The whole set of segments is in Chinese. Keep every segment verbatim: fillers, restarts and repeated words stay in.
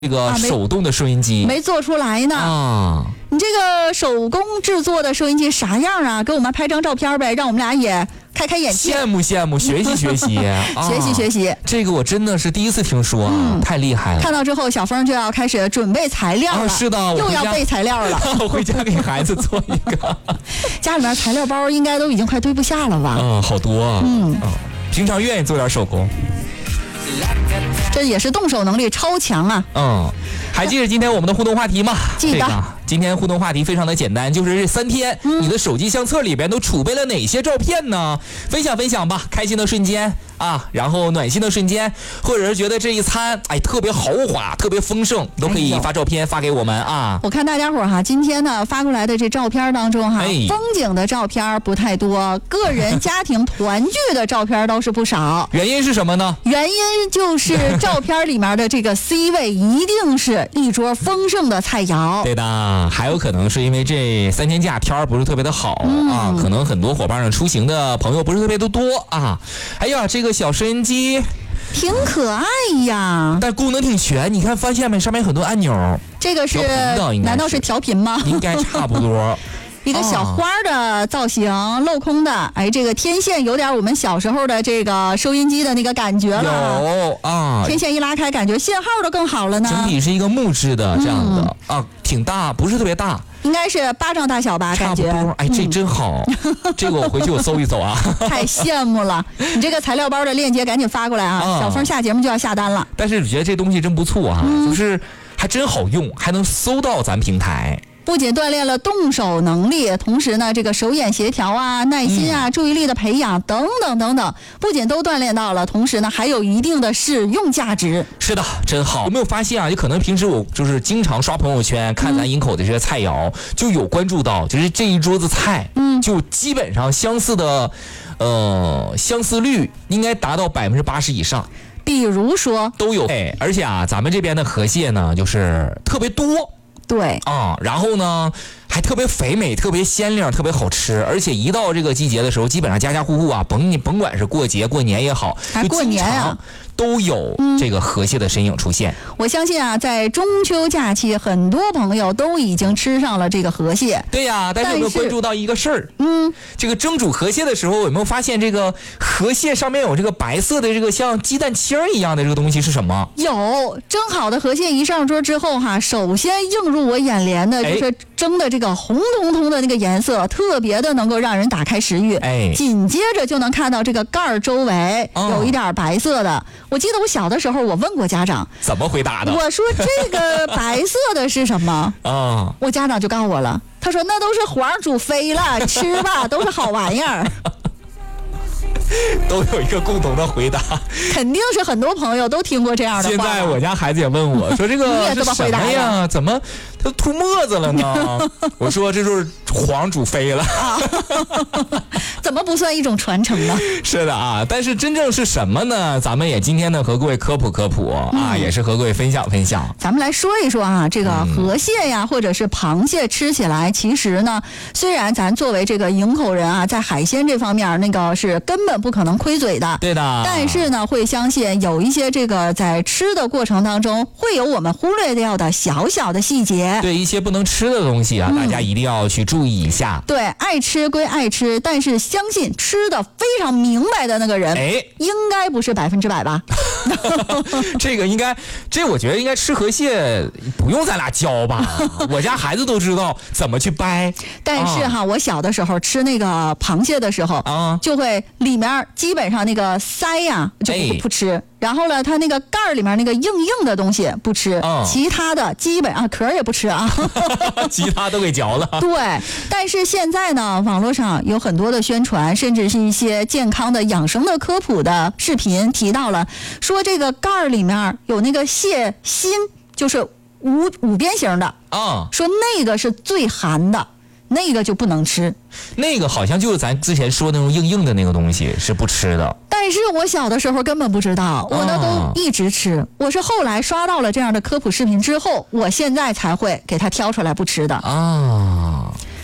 这个手动的收音机、 啊、没, 没做出来呢啊！ 你这个手工制作的收音机啥样啊？给我们拍张照片呗，让我们俩也开开眼界。 羡慕羡慕，学习学习， 啊、学习学习。 这个我真的是第一次听说啊，嗯、太厉害了！ 看到之后，小峰就要开始准备材料了。 啊、是的， 又要备材料了。 我回家给孩子做一个。 家里面材料包应该都已经快堆不下了吧？ 嗯，好多啊。 嗯， 嗯平常愿意做点手工。 这也是动手能力超强啊！ 嗯，还记得今天我们的互动话题吗？ 记得。这个、 今天互动话题非常的简单，就是这三天、嗯、你的手机相册里边都储备了哪些照片呢？分享分享吧，开心的瞬间啊，然后暖心的瞬间，或者是觉得这一餐哎特别豪华、特别丰盛，都可以发照片发给我们啊。 我看大家伙哈，今天呢发过来的这照片当中哈，哎、风景的照片不太多，个人家庭团聚的照片倒是不少。 原因是什么呢？ 原因就是照片里面的这个 C 位一定是一桌丰盛的菜肴。 对的，还有可能是因为这三天假天儿不是特别的好、嗯、啊，可能很多伙伴呢出行的朋友不是特别的多啊。哎呀，这个小收音机挺可爱呀， 但功能挺全。你看翻下面上面很多按钮， 这个是难道是调频吗？ 应该差不多。 一个小花的造型，哦、镂空的，哎，这个天线有点我们小时候的这个收音机的那个感觉了。 有啊， 天线一拉开，感觉信号都更好了呢。 整体是一个木质的这样的、嗯、啊，挺大，不是特别大， 应该是巴掌大小吧，感觉。 哎，这真好，嗯、这个我回去我搜一搜啊。 太羡慕了，你这个材料包的链接赶紧发过来啊，啊小峰下节目就要下单了。 但是觉得这东西真不错啊、嗯，就是还真好用，还能搜到咱平台。 不仅锻炼了动手能力，同时呢，这个手眼协调啊、耐心啊、嗯、注意力的培养等等等等，不仅都锻炼到了，同时呢，还有一定的使用价值。 是的，真好。有没有发现啊？就可能平时我就是经常刷朋友圈，看咱营口的这些菜肴，嗯、就有关注到，就是这一桌子菜，嗯，就基本上相似的，呃，相似率应该达到百分之八十以上。 比如说都有，哎，而且啊，咱们这边的河蟹呢，就是特别多。 对啊、嗯，然后呢，还特别肥美，特别鲜亮，特别好吃，而且一到这个季节的时候，基本上家家户户啊，甭你甭管是过节过年也好， 还过年啊， 都有这个河蟹的身影出现、 嗯。我相信啊，在中秋假期，很多朋友都已经吃上了这个河蟹。 对呀、啊，但是有没有关注到一个事儿？ 嗯， 这个蒸煮河蟹的时候，有没有发现这个河蟹上面有这个白色的这个像鸡蛋清一样的这个东西是什么？ 有，蒸好的河蟹一上桌之后哈，首先映入我眼帘的就是蒸的这个红彤彤的那个颜色，特别的能够让人打开食欲。 哎， 紧接着就能看到这个盖儿周围有一点白色的。哦、我记得我小的时候，我问过家长， 怎么回答的？ 我说这个白色的是什么？ 啊、哦， 我家长就告诉我了，他说那都是黄煮飞了，吃吧，都是好玩意儿。 都有一个共同的回答， 肯定是很多朋友都听过这样的话。 现在我家孩子也问我说：“这个是什么呀？怎么他吐沫子了呢？”我说：“这就是黄煮飞了。啊” 怎么不算一种传承呢？ 是的啊，但是真正是什么呢？咱们也今天呢和各位科普科普、嗯、啊，也是和各位分享分享。 咱们来说一说啊，这个河蟹呀，或者是螃蟹，吃起来其实呢，虽然咱作为这个营口人啊，在海鲜这方面那个是根本不可能亏嘴的， 对的。 但是呢，会相信有一些这个在吃的过程当中，会有我们忽略掉的小小的细节。 对一些不能吃的东西啊、嗯，大家一定要去注意一下。 对，爱吃归爱吃，但是相信吃的非常明白的那个人， 哎， 应该不是百分之百吧？ 这个应该，这我觉得应该吃河蟹不用咱俩教吧？我家孩子都知道怎么去掰。 但是哈，啊、我小的时候吃那个螃蟹的时候，啊，就会里面基本上那个鳃呀就不不吃。哎，然后呢，它那个盖儿里面那个硬硬的东西不吃，嗯、其他的基本上壳儿也不吃啊， 其他都给嚼了。 对，但是现在呢，网络上有很多的宣传，甚至是一些健康的养生的科普的视频提到了，说这个盖儿里面有那个蟹心，就是五五边形的啊，说那个是最寒的。那个就不能吃， 那个好像就是咱之前说那种硬硬的那个东西是不吃的。 但是我小的时候根本不知道，我呢都一直吃。哦、我是后来刷到了这样的科普视频之后，我现在才会给它挑出来不吃的啊。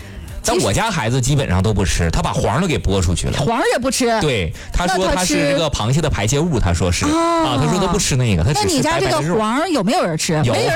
但我家孩子基本上都不吃，他把黄都给剥出去了。 黄也不吃。 对，他说他是这个螃蟹的排泄物，他说是、 哦、 啊，他说他不吃那个，他只吃那你家这个白白的肉。 黄有没有人吃？ 有没人